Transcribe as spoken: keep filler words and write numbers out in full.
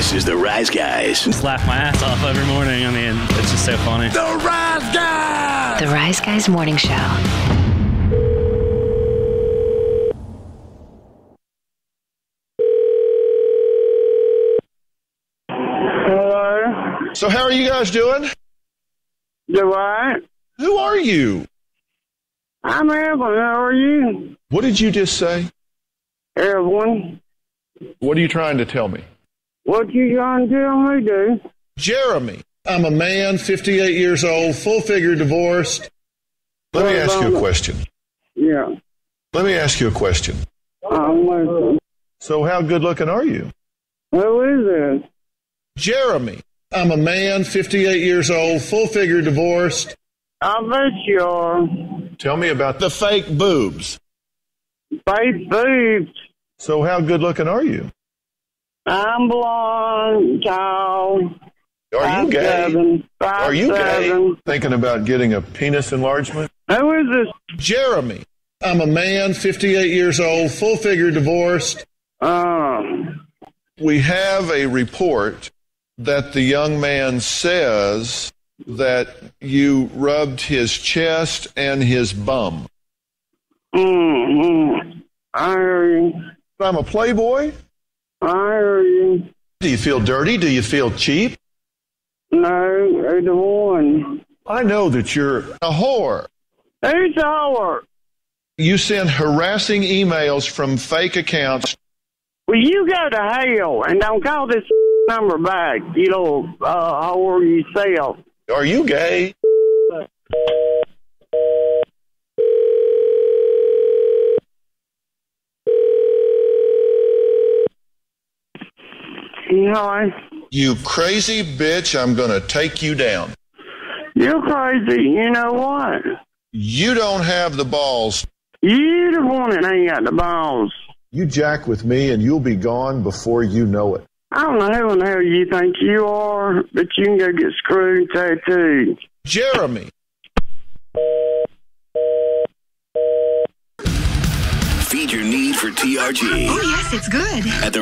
This is the Rise Guys. Just laugh my ass off every morning. I mean, it's just so funny. The Rise Guys! The Rise Guys Morning Show. Hello? So how are you guys doing? Do I? Who are you? I'm Evelyn. How are you? What did you just say? Evelyn. What are you trying to tell me? What you trying to tell me, dude? Jeremy. I'm a man, fifty-eight years old, full-figure, divorced. Let me ask you a question. Yeah. Let me ask you a question. I'm listening. So how good-looking are you? Who is this? Jeremy. I'm a man, fifty-eight years old, full-figure, divorced. I bet you are. Tell me about the fake boobs. Fake boobs. So how good-looking are you? I'm blonde, tall. Are five, you gay? Seven, five, Are you seven. gay? Thinking about getting a penis enlargement? Who is this? Jeremy. I'm a man, fifty-eight years old, full-figure, divorced. Um, We have a report that the young man says that you rubbed his chest and his bum. mm-hmm. I hear you. I'm a playboy. I hear you. Do you feel dirty? Do you feel cheap? No, either one. I know that you're a whore. Who's our? You send harassing emails from fake accounts. Well, you go to hell and don't call this number back, you little uh, whore yourself. Are you gay? Hi. You crazy bitch, I'm going to take you down. You're crazy. You know what? You don't have the balls. You the one that ain't got the balls. You jack with me and you'll be gone before you know it. I don't know who in the hell you think you are, but you can go get screwed and tattooed. Jeremy. Feed your need for T R G. Oh, yes, it's good. At the